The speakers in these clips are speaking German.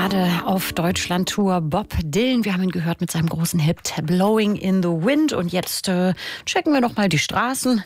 gerade auf Deutschland-Tour Bob Dylan. Wir haben ihn gehört mit seinem großen Hit Blowing in the Wind. Und jetzt checken wir noch mal die Straßen.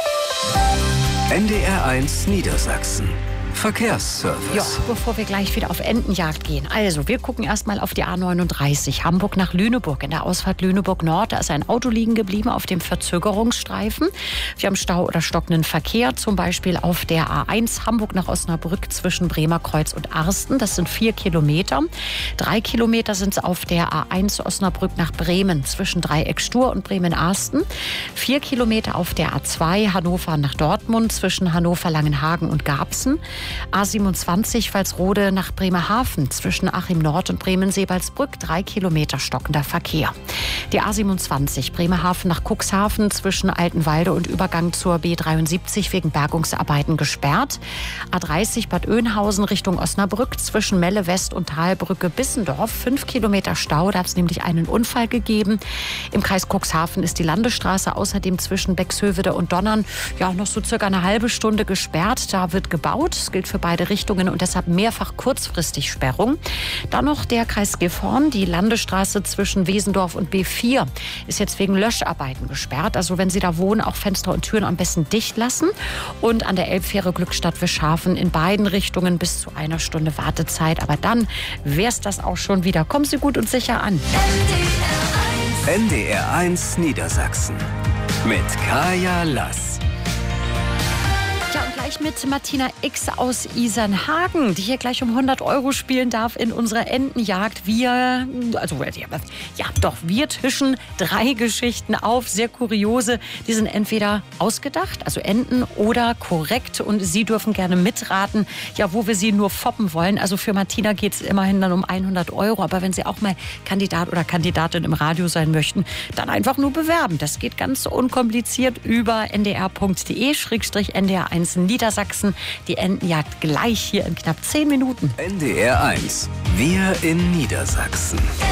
NDR1 Niedersachsen. Verkehrsservice. Ja, bevor wir gleich wieder auf Entenjagd gehen. Also, wir gucken erstmal auf die A39, Hamburg nach Lüneburg. In der Ausfahrt Lüneburg Nord, da ist ein Auto liegen geblieben auf dem Verzögerungsstreifen. Wir haben Stau oder stockenden Verkehr, zum Beispiel auf der A1 Hamburg nach Osnabrück zwischen Bremerkreuz und Arsten. Das sind 4 Kilometer. 3 Kilometer sind es auf der A1 Osnabrück nach Bremen zwischen Dreieck-Stur und Bremen-Arsten. 4 Kilometer auf der A2 Hannover nach Dortmund zwischen Hannover-Langenhagen und Garbsen. A27 Walsrode nach Bremerhaven zwischen Achim Nord und Bremen-Sebalsbrück 3 Kilometer stockender Verkehr. Die A27 Bremerhaven nach Cuxhaven zwischen Altenwalde und Übergang zur B73 wegen Bergungsarbeiten gesperrt. A30 Bad Oeynhausen Richtung Osnabrück zwischen Melle West und Talbrücke Bissendorf 5 Kilometer Stau, da hat es nämlich einen Unfall gegeben. Im Kreis Cuxhaven ist die Landesstraße außerdem zwischen Bexhövede und Donnern noch so circa eine halbe Stunde gesperrt. Da wird gebaut. Das gilt für beide Richtungen und deshalb mehrfach kurzfristig Sperrung. Dann noch der Kreis Gifhorn. Die Landesstraße zwischen Wesendorf und B4 ist jetzt wegen Löscharbeiten gesperrt. Also wenn Sie da wohnen, auch Fenster und Türen am besten dicht lassen. Und an der Elbfähre Glückstadt-Wischhafen in beiden Richtungen bis zu einer Stunde Wartezeit. Aber dann wär's das auch schon wieder. Kommen Sie gut und sicher an. NDR1 Niedersachsen mit Kaya Lass. Ja, und gleich mit Martina X aus Isernhagen, die hier gleich um 100 € spielen darf in unserer Entenjagd. Wir tischen 3 Geschichten auf, sehr kuriose. Die sind entweder ausgedacht, also Enten, oder korrekt. Und Sie dürfen gerne mitraten, wo wir sie nur foppen wollen. Also für Martina geht es immerhin dann um 100 €. Aber wenn Sie auch mal Kandidat oder Kandidatin im Radio sein möchten, dann einfach nur bewerben. Das geht ganz unkompliziert über ndr.de/ndr1 Niedersachsen. Die Entenjagd gleich hier in knapp 10 Minuten. NDR1. Wir in Niedersachsen.